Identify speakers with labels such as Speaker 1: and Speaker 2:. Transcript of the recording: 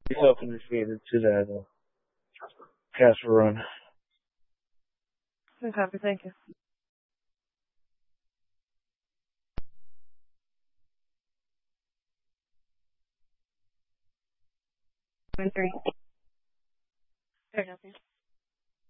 Speaker 1: helping us get into that castle run.
Speaker 2: Okay, copy. Thank you.
Speaker 3: 3.
Speaker 2: Fair enough.